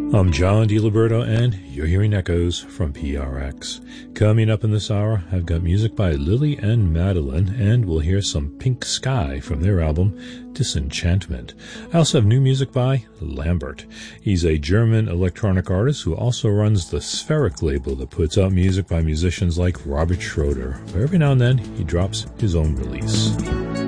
I'm John DiLiberto, and you're hearing Echoes from PRX. Coming up in this hour, I've got music by Lily and Madeline, and we'll hear some Pink Sky from their album Disenchantment. I also have new music by Lambert. He's a German electronic artist who also runs the Spheric label that puts out music by musicians like Robert Schroeder. But every now and then, he drops his own release.